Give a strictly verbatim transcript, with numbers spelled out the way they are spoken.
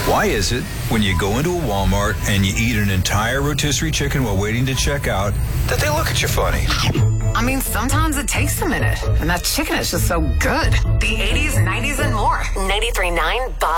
Why is it when you go into a Walmart and you eat an entire rotisserie chicken while waiting to check out that they look at you funny? I mean, sometimes it takes a minute, and that chicken is just so good. The eighties, nineties, and more. ninety-three point nine Bob.